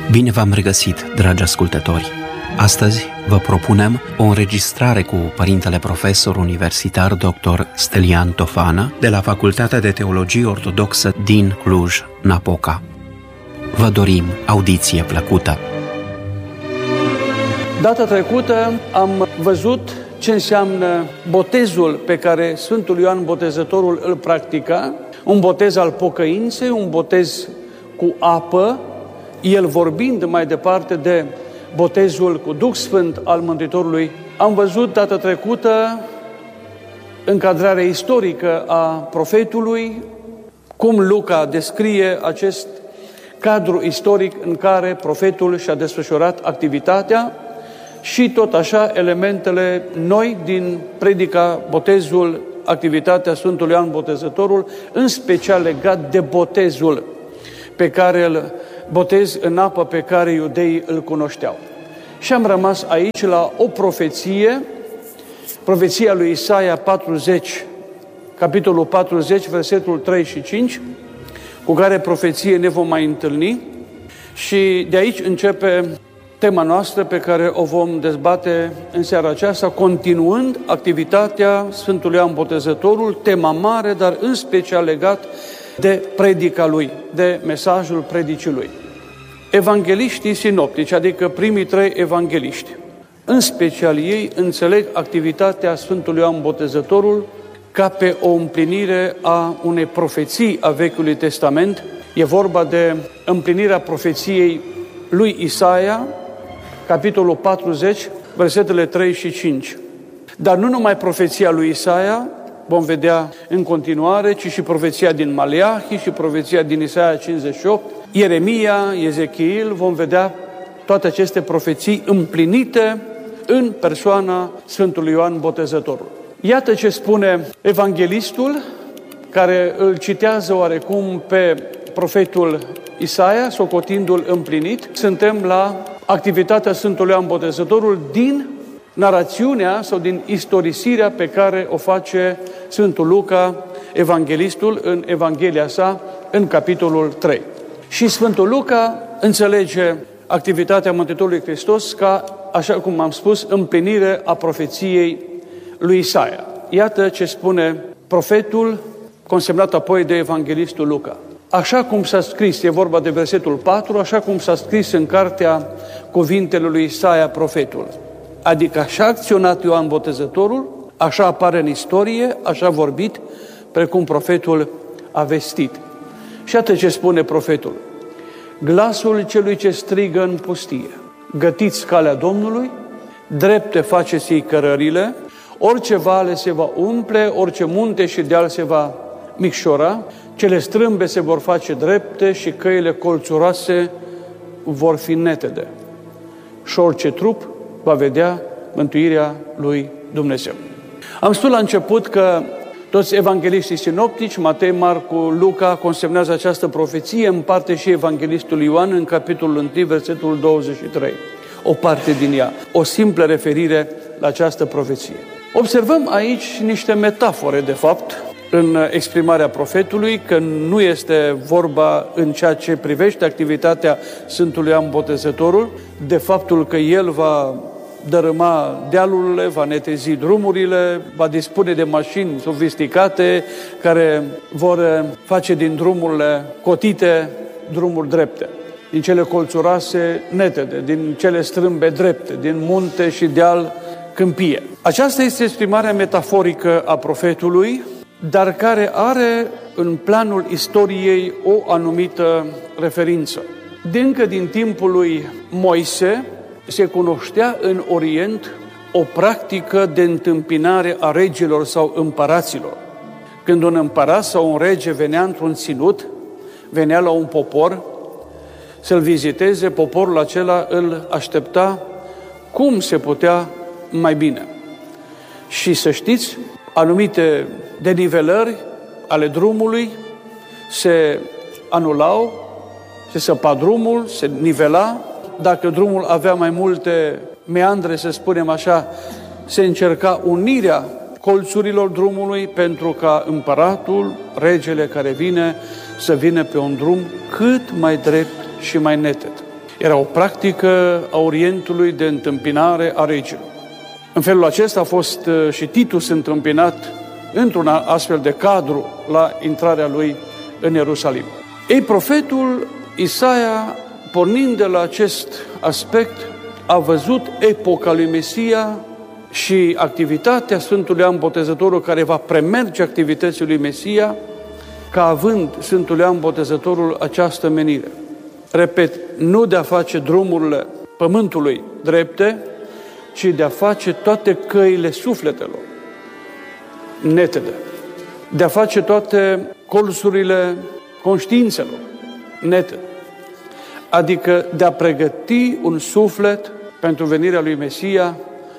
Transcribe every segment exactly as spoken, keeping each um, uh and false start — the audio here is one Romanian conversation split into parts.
Bine v-am regăsit, dragi ascultători! Astăzi vă propunem o înregistrare cu părintele profesor universitar doctor Stelian Tofana de la Facultatea de Teologie Ortodoxă din Cluj-Napoca. Vă dorim audiție plăcută! Data trecută am văzut ce înseamnă botezul pe care Sfântul Ioan Botezătorul îl practica, un botez al pocăinței, un botez cu apă, el vorbind mai departe de botezul cu Duh Sfânt al Mântuitorului. Am văzut data trecută încadrarea istorică a profetului, cum Luca descrie acest cadru istoric în care profetul și-a desfășurat activitatea și tot așa elementele noi din predica, botezul, activitatea Sfântului Ioan Botezătorul, în special legat de botezul pe care îl botez în apă pe care iudeii îl cunoșteau. Și am rămas aici la o profeție, profeția lui Isaia patruzeci, capitolul patruzeci, versetul trei și cinci, cu care profeție ne vom mai întâlni și de aici începe tema noastră pe care o vom dezbate în seara aceasta, continuând activitatea Sfântului Ioan Botezătorul, tema mare, dar în special legat de predica lui, de mesajul predicii lui. Evangeliștii sinoptici, adică primii trei evangeliști, în special ei înțeleg activitatea Sfântului Ioan Botezătorul ca pe o împlinire a unei profeții a Vechiului Testament. E vorba de împlinirea profeției lui Isaia, capitolul patruzeci, versetele trei și cinci. Dar nu numai profeția lui Isaia, vom vedea în continuare, ci și profeția din Maleahi și profeția din Isaia cincizeci și opt, Ieremia, Ezechiel, vom vedea toate aceste profeții împlinite în persoana Sfântului Ioan Botezătorul. Iată ce spune evanghelistul, care îl citează oarecum pe profetul Isaia, socotindu-l împlinit. Suntem la activitatea Sfântului Ioan Botezătorul din narațiunea sau din istorisirea pe care o face Sfântul Luca, evanghelistul, în Evanghelia sa, în capitolul trei. Și Sfântul Luca înțelege activitatea Mântuitorului Hristos ca, așa cum am spus, împlinire a profeției lui Isaia. Iată ce spune profetul, consemnat apoi de evanghelistul Luca. Așa cum s-a scris, e vorba de versetul patru, așa cum s-a scris în cartea cuvintele lui Isaia profetul. Adică așa a acționat Ioan Botezătorul, așa apare în istorie, așa a vorbit, precum profetul a vestit. Și atât ce spune profetul. Glasul celui ce strigă în pustie. Gătiți calea Domnului, drepte faceți-i cărările, orice vale se va umple, orice munte și deal se va micșora, cele strâmbe se vor face drepte și căile colțuroase vor fi netede. Și orice trup va vedea mântuirea lui Dumnezeu. Am spus la început că toți evangeliștii sinoptici, Matei, Marcu, Luca, consemnează această profeție, în parte și evanghelistul Ioan, în capitolul unu, versetul douăzeci și trei. O parte din ea, o simplă referire la această profeție. Observăm aici niște metafore, de fapt, în exprimarea profetului, că nu este vorba în ceea ce privește activitatea Sfântului Ioan Botezătorul, de faptul că el va dărâma dealurile, va netezi drumurile, va dispune de mașini sofisticate care vor face din drumurile cotite drumuri drepte, din cele colțuroase netede, din cele strâmbe drepte, din munte și deal câmpie. Aceasta este exprimarea metaforică a profetului, dar care are în planul istoriei o anumită referință. De încă din timpul lui Moise se cunoștea în Orient o practică de întâmpinare a regilor sau împăraților. Când un împărat sau un rege venea într-un ținut, venea la un popor să-l viziteze, poporul acela îl aștepta cum se putea mai bine. Și să știți, anumite denivelări ale drumului se anulau, se săpa drumul, se nivela. Dacă drumul avea mai multe meandre, să spunem așa, se încerca unirea colțurilor drumului pentru ca împăratul, regele care vine, să vină pe un drum cât mai drept și mai neted. Era o practică a Orientului de întâmpinare a regilor. În felul acesta a fost și Titus întâmpinat într-un astfel de cadru la intrarea lui în Ierusalim. Ei, profetul Isaia, pornind de la acest aspect, a văzut epoca lui Mesia și activitatea Sfântului Ioan Botezătorul, care va premerge activității lui Mesia, ca având Sfântul Ioan Botezătorul această menire. Repet, nu de a face drumurile pământului drepte, ci de a face toate căile sufletelor netede, de a face toate colțurile conștiințelor netede, adică de a pregăti un suflet pentru venirea lui Mesia,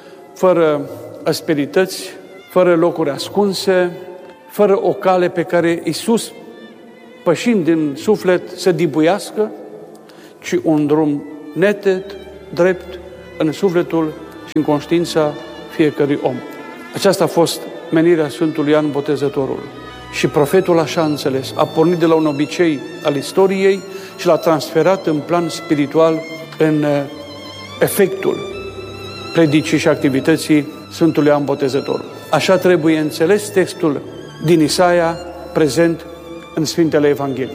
fără asperități, fără locuri ascunse, fără o cale pe care Iisus, pășind din suflet, să dibuiască, ci un drum neted, drept, în sufletul și în conștiința fiecărui om. Aceasta a fost menirea Sfântului Ioan Botezătorul. Și profetul așa a înțeles, a pornit de la un obicei al istoriei și l-a transferat în plan spiritual în efectul predicii și activității Sfântului Ioan Botezătorul. Așa trebuie înțeles textul din Isaia prezent în Sfintele Evanghelii.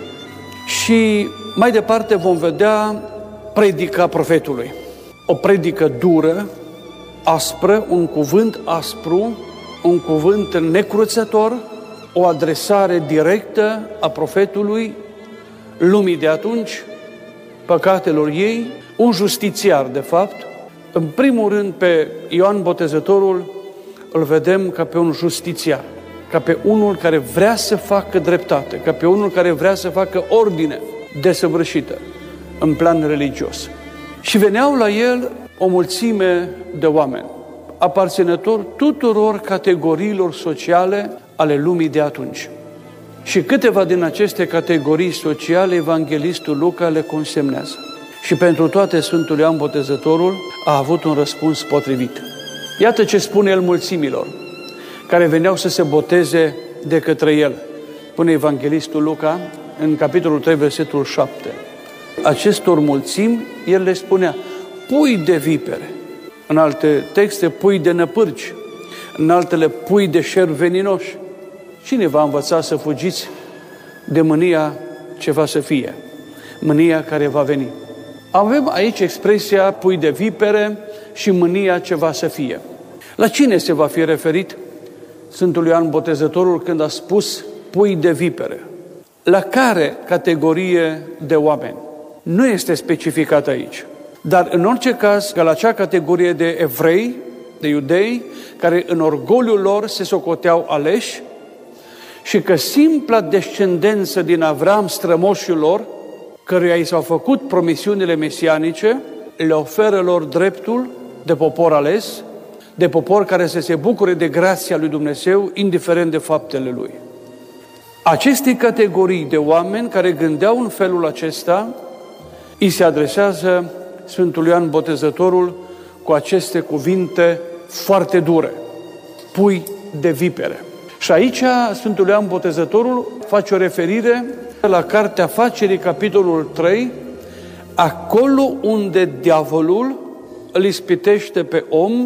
Și mai departe vom vedea predica profetului. O predică dură, aspră, un cuvânt aspru, un cuvânt necruțător, o adresare directă a profetului lumii de atunci, păcatelor ei, un justițiar, de fapt. În primul rând, pe Ioan Botezătorul îl vedem ca pe un justițiar, ca pe unul care vrea să facă dreptate, ca pe unul care vrea să facă ordine desăvârșită în plan religios. Și veneau la el o mulțime de oameni, aparținători tuturor categoriilor sociale ale lumii de atunci. Și câteva din aceste categorii sociale, evanghelistul Luca le consemnează. Și pentru toate Sfântul Ioan Botezătorul a avut un răspuns potrivit. Iată ce spune el mulțimilor care veneau să se boteze de către el. Spune evanghelistul Luca în capitolul trei, versetul șapte. Acestor mulțimi, el le spunea, pui de vipere, în alte texte, pui de năpârci, în altele, pui de șerpi veninoși. Cine v-a învățat să fugiți de mânia ce va să fie? Mânia care va veni. Avem aici expresia pui de vipere și mânia ce va să fie. La cine se va fi referit Sfântul Ioan Botezătorul când a spus pui de vipere? La care categorie de oameni? Nu este specificat aici. Dar în orice caz, ca la acea categorie de evrei, de iudei, care în orgoliul lor se socoteau aleși și că simpla descendență din Avram, strămoșul lor, căruia i s-au făcut promisiunile mesianice, le oferă lor dreptul de popor ales, de popor care să se bucure de grația lui Dumnezeu, indiferent de faptele lui. Aceste categorii de oameni care gândeau în felul acesta, îi se adresează Sfântul Ioan Botezătorul cu aceste cuvinte foarte dure. Pui de vipere. Și aici Sfântul Ioan Botezătorul face o referire la Cartea Facerii, capitolul trei, acolo unde diavolul îl ispitește pe om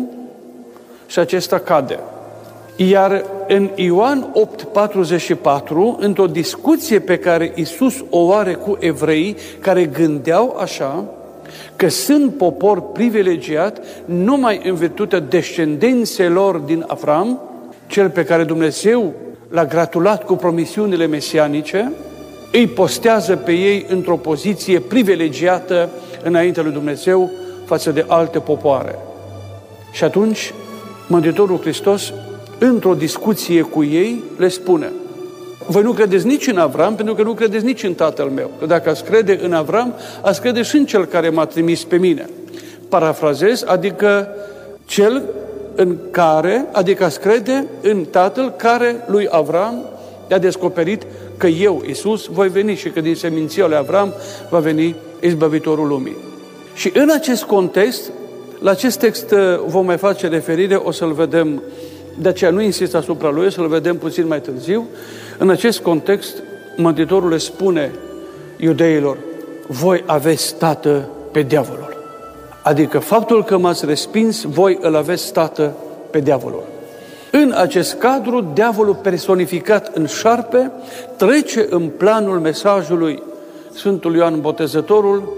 și acesta cade. Iar în Ioan opt, patruzeci și patru, într-o discuție pe care Iisus o are cu evreii care gândeau așa, că sunt popor privilegiat numai în virtutea descendențelor din Avram, cel pe care Dumnezeu l-a gratulat cu promisiunile mesianice, îi postează pe ei într-o poziție privilegiată înaintea lui Dumnezeu față de alte popoare. Și atunci Mântuitorul Hristos, într-o discuție cu ei, le spune: voi nu credeți nici în Avram, pentru că nu credeți nici în Tatăl meu. Că dacă ați crede în Avram, ați crede și în Cel care m-a trimis pe mine. Parafrazez, adică Cel în care, adică ați crede în Tatăl care lui Avram i-a descoperit că eu, Iisus, voi veni și că din seminția lui Avram va veni izbăvitorul lumii. Și în acest context, la acest text vom mai face referire, o să-l vedem, de aceea nu insist asupra lui, o să-l vedem puțin mai târziu. În acest context, Mântuitorul le spune iudeilor: voi aveți tată pe pe diavolul. Adică faptul că m-ați respins, voi îl aveți tată pe diavolul. În acest cadru, diavolul personificat în șarpe trece în planul mesajului Sfântul Ioan Botezătorul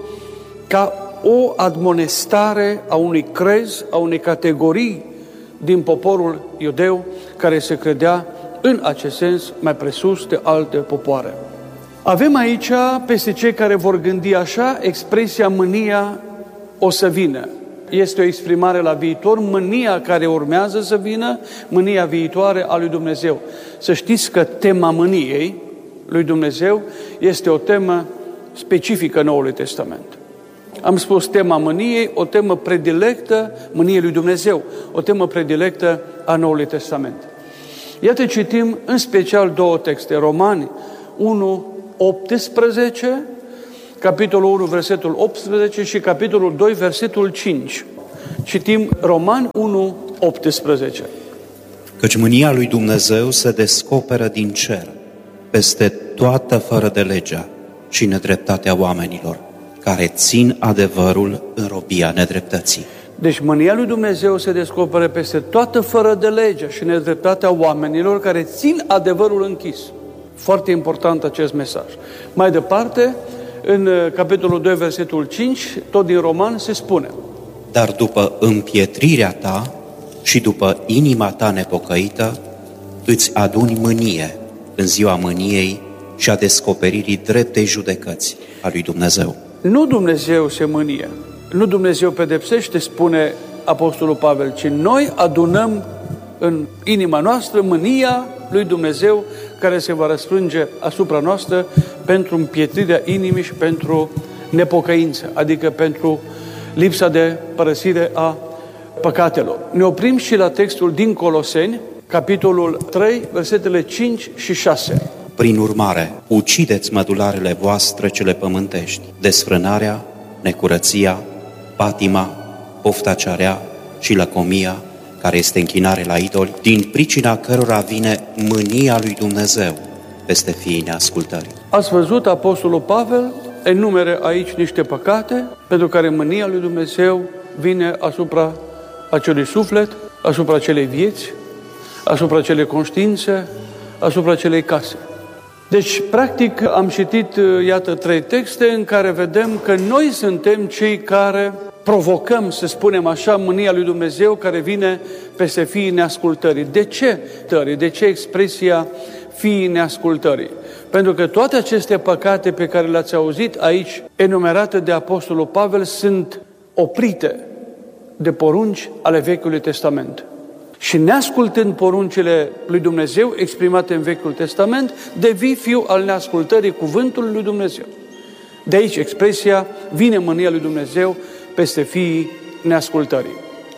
ca o admonestare a unui crez, a unei categorii din poporul iudeu care se credea în acest sens mai presus de alte popoare. Avem aici, peste cei care vor gândi așa, expresia mânia o să vină. Este o exprimare la viitor, mânia care urmează să vină, mânia viitoare a lui Dumnezeu. Să știți că tema mâniei lui Dumnezeu este o temă specifică Noului Testament. Am spus tema mâniei, o temă predilectă, mâniei lui Dumnezeu, o temă predilectă a Noului Testament. Iată, citim în special două texte, Romani unu, optsprezece, capitolul unu, versetul optsprezece și capitolul doi, versetul cinci. Citim Romani unu, optsprezece. Căci mânia lui Dumnezeu se descoperă din cer, peste toată fără de legea și nedreptatea oamenilor, care țin adevărul în robia nedreptății. Deci mânia lui Dumnezeu se descoperă peste toată fără de legea și nedreptatea oamenilor care țin adevărul închis. Foarte important acest mesaj. Mai departe, în capitolul doi, versetul cinci, tot din Roman, se spune: Dar după împietrirea ta și după inima ta nepocăită, îți aduni mânie în ziua mâniei și a descoperirii dreptei judecăți a lui Dumnezeu. Nu Dumnezeu se mânie, nu Dumnezeu pedepsește, spune Apostolul Pavel, ci noi adunăm în inima noastră mânia lui Dumnezeu care se va răsfrânge asupra noastră pentru împietrirea inimii și pentru nepocăință, adică pentru lipsa de părăsire a păcatelor. Ne oprim și la textul din Coloseni, capitolul trei, versetele cinci și șase. Prin urmare, ucideți mădularele voastre cele pământești, desfrânarea, necurăția, patima, pofta cea rea și lăcomia, care este închinare la idoli, din pricina cărora vine mânia lui Dumnezeu peste fiii neascultării. Ați văzut, Apostolul Pavel enumere aici niște păcate pentru care mânia lui Dumnezeu vine asupra acelui suflet, asupra acelei vieți, asupra acelei conștiințe, asupra acelei case. Deci, practic, am citit, iată, trei texte în care vedem că noi suntem cei care provocăm, să spunem așa, mânia lui Dumnezeu care vine peste fiii neascultării. De ce? De ce expresia fiii neascultării? Pentru că toate aceste păcate pe care le-ați auzit aici, enumerate de Apostolul Pavel, sunt oprite de porunci ale Vechiului Testament. Și neascultând poruncile lui Dumnezeu exprimate în Vechiul Testament, devii fiu al neascultării cuvântului lui Dumnezeu. De aici expresia vine mânia lui Dumnezeu peste fiii neascultării.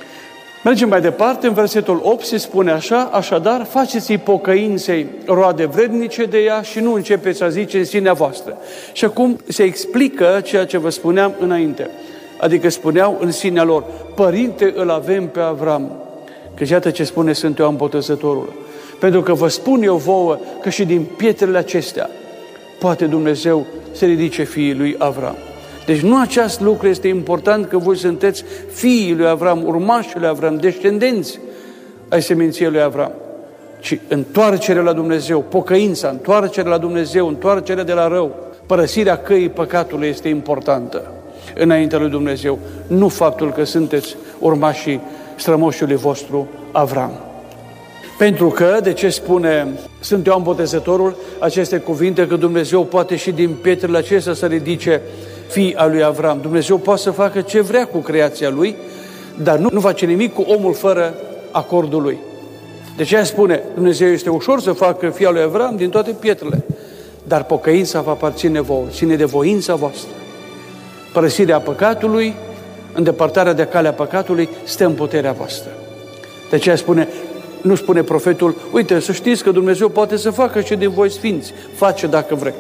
Mergem mai departe, în versetul opt se spune așa: așadar, faceți-i pocăinței roade vrednice de ea și nu începeți a zice în sinea voastră. Și acum se explică ceea ce vă spuneam înainte. Adică spuneau în sinea lor: părinte îl avem pe Avram. Că iată ce spune Sfântul Ioan Botezătorul. Pentru că vă spun eu vouă că și din pietrele acestea poate Dumnezeu să ridice fiii lui Avram. Deci nu acest lucru este important, că voi sunteți fiii lui Avram, urmașii lui Avram, descendenți ai seminției lui Avram, ci întoarcerea la Dumnezeu, pocăința, întoarcerea la Dumnezeu, întoarcerea de la rău, părăsirea căii păcatului este importantă înaintea lui Dumnezeu, nu faptul că sunteți urmașii strămoșului vostru Avram. Pentru că, de ce spune Sfântul Ioan Botezătorul aceste cuvinte, că Dumnezeu poate și din pietrele acestea să ridice fii al lui Avram. Dumnezeu poate să facă ce vrea cu creația lui, dar nu, nu face nimic cu omul fără acordul lui. De ce spune, Dumnezeu este ușor să facă fii al lui Avram din toate pietrele, dar pocăința va aparține vouă, ține de voința voastră. Părăsirea păcatului, îndepărtarea de calea păcatului, stă în puterea voastră. De aceea spune, nu spune profetul, uite, să știți că Dumnezeu poate să facă și din voi sfinți, face dacă vrei.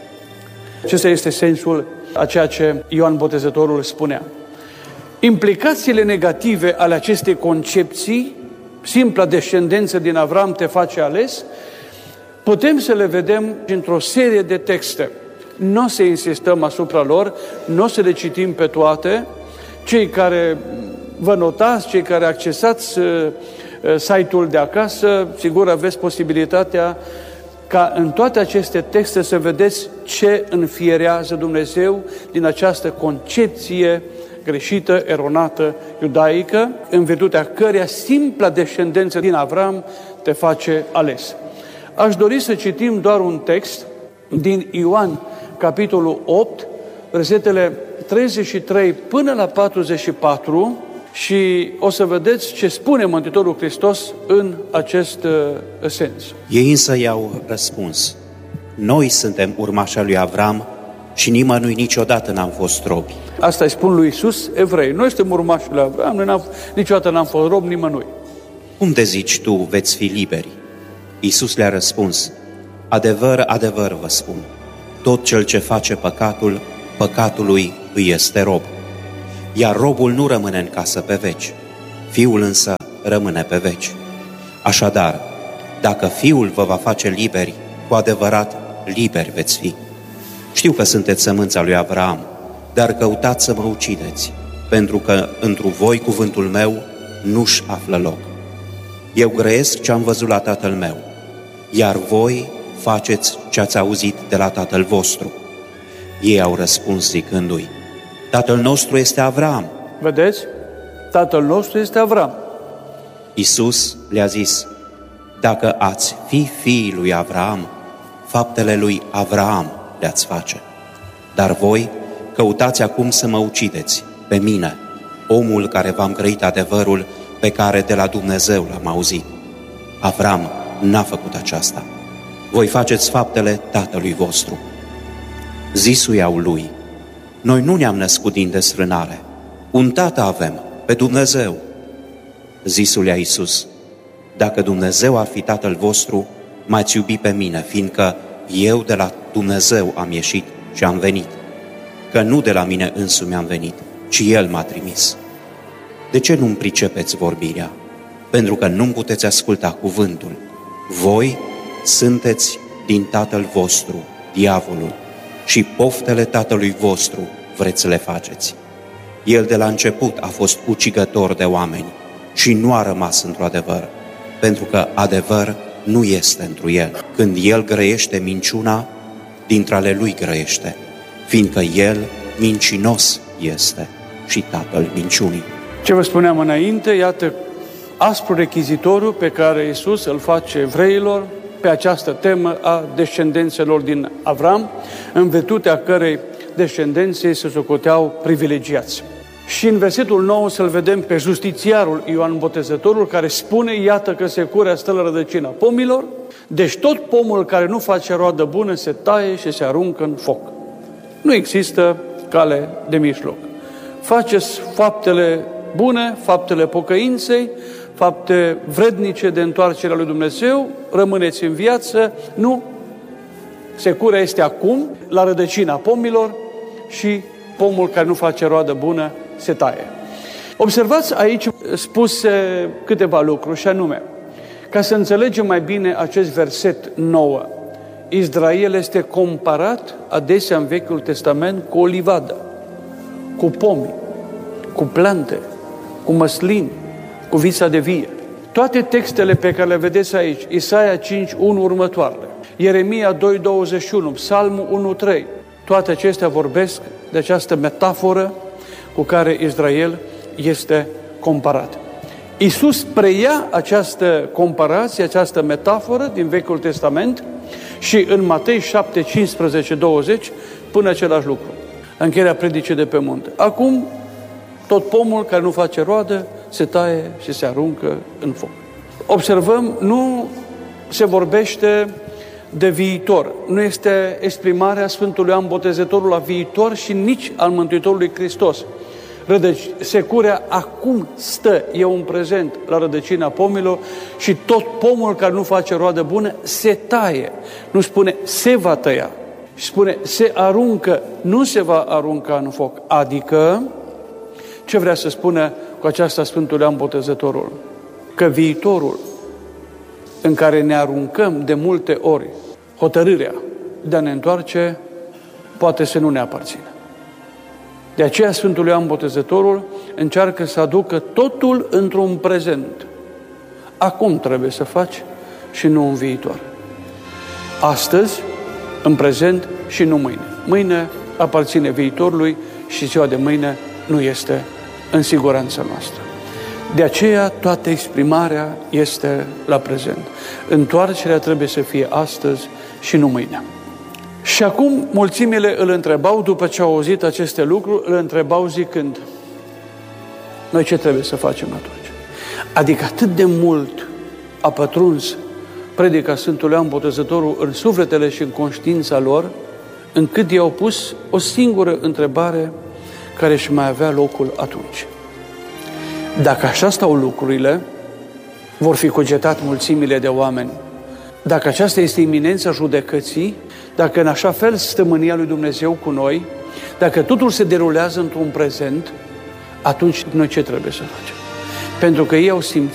Acesta este sensul a ceea ce Ioan Botezătorul spunea. Implicațiile negative ale acestei concepții, simpla descendență din Avram te face ales, putem să le vedem într-o serie de texte Nu o să insistăm asupra lor, nu o să le citim pe toate. Cei care vă notați, cei care accesați site-ul de acasă, sigur aveți posibilitatea ca în toate aceste texte să vedeți ce înfierează Dumnezeu din această concepție greșită, eronată, iudaică, în virtutea căreia simpla descendență din Avram te face ales. Aș dori să citim doar un text din Ioan, capitolul opt, versetele treizeci și trei până la patruzeci și patru, și o să vedeți ce spune Mântuitorul Hristos în acest uh, sens. Ei însă i-au răspuns: noi suntem urmașii lui Avram și nimănui niciodată n-am fost robi. Asta îi spun lui Iisus evrei. Noi suntem urmașii lui Avram, noi n-am, niciodată n-am fost robi nimănui. Cum de zici tu, veți fi liberi? Iisus le-a răspuns: adevăr, adevăr vă spun, tot cel ce face păcatul, păcatului îi este rob. Iar robul nu rămâne în casă pe veci, Fiul însă rămâne pe veci. Așadar, dacă Fiul vă va face liberi, cu adevărat liberi veți fi. Știu că sunteți sămânța lui Avram, dar căutați să mă ucideți, pentru că întru voi cuvântul meu nu-și află loc. Eu grăiesc ce am văzut la tatăl meu, iar voi faceți ce ați auzit de la tatăl vostru. Ei au răspuns zicându-i: tatăl nostru este Avram. Vedeți? Tatăl nostru este Avram. Iisus le-a zis: dacă ați fi fiii lui Avram, faptele lui Avram le-ați face. Dar voi căutați acum să mă ucideți, pe mine, omul care v-am grăit adevărul pe care de la Dumnezeu l-am auzit. Avram n-a făcut aceasta. Voi faceți faptele tatălui vostru. Zisuiau lui: noi nu ne-am născut din desfrânare. Un tată avem, pe Dumnezeu. Zisul-i-a Iisus: dacă Dumnezeu ar fi tatăl vostru, m-ați iubi pe mine, fiindcă eu de la Dumnezeu am ieșit și am venit. Că nu de la mine însumi am venit, ci El m-a trimis. De ce nu-mi pricepeți vorbirea? Pentru că nu-mi puteți asculta cuvântul. Voi sunteți din tatăl vostru, diavolul, și poftele tatălui vostru vreți să le faceți. El de la început a fost ucigător de oameni și nu a rămas într-o adevăr, pentru că adevăr nu este întru el. Când el grăiește minciuna, dintre ale lui grăiește, fiindcă el mincinos este și tatăl minciunii. Ce vă spuneam înainte, iată aspru rechizitoriu pe care Iisus îl face evreilor pe această temă a descendențelor din Avram, în virtutea cărei descendenței se socoteau privilegiați. Și în versetul nouă să-l vedem pe justițiarul Ioan Botezătorul, care spune: iată că securea stă la rădăcina pomilor, deci tot pomul care nu face roadă bună se taie și se aruncă în foc. Nu există cale de mijloc. Faceți faptele bune, faptele pocăinței, fapte vrednice de întoarcerea lui Dumnezeu, rămâneți în viață. Nu. Securea este acum, la rădăcina pomilor, și pomul care nu face roadă bună se taie. Observați aici spuse câteva lucruri, și anume, ca să înțelegem mai bine acest verset nouă, Israel este comparat adesea în Vechiul Testament cu o livadă, cu pomi, cu plante, cu măslini, cu vița de vie. Toate textele pe care le vedeți aici, Isaia cinci unu următoarele, Ieremia doi douăzeci și unu, Psalmul unu trei, toate acestea vorbesc de această metaforă cu care Israel este comparat. Iisus preia această comparație, această metaforă din Vechiul Testament și în Matei șapte, cincisprezece, douăzeci pune același lucru. Încheierea predicii de pe munte. Acum, tot pomul care nu face roadă se taie și se aruncă în foc. Observăm, nu se vorbește de viitor. Nu este exprimarea Sfântului Ioan Botezătorul la viitor și nici al Mântuitorului Hristos. Rădăci, securea acum stă, e un prezent, la rădăcina pomilor și tot pomul care nu face roadă bună se taie. Nu spune se va tăia, spune se aruncă, nu se va arunca în foc. Adică, ce vrea să spună cu aceasta Sfântul Ioan Botezătorul? Că viitorul în care ne aruncăm de multe ori hotărârea de a ne întoarce poate să nu ne aparțină. De aceea Sfântul Ioan Botezătorul încearcă să aducă totul într-un prezent. Acum trebuie să faci și nu în viitor. Astăzi, în prezent și nu mâine. Mâine aparține viitorului și ziua de mâine nu este în siguranța noastră. De aceea toată exprimarea este la prezent. Întoarcerea trebuie să fie astăzi și nu mâine. Și acum mulțimile îl întrebau, după ce au auzit aceste lucruri, îl întrebau zicând: noi ce trebuie să facem atunci? Adică atât de mult a pătruns predica Sfântului Ioan Botezătorul în sufletele și în conștiința lor, încât i-au pus o singură întrebare care își mai avea locul atunci. Dacă așa stau lucrurile, vor fi cugetat mulțimile de oameni. Dacă aceasta este iminența judecății, dacă în așa fel stă mânia lui Dumnezeu cu noi, dacă totul se derulează într-un prezent, atunci noi ce trebuie să facem? Pentru că ei au simțit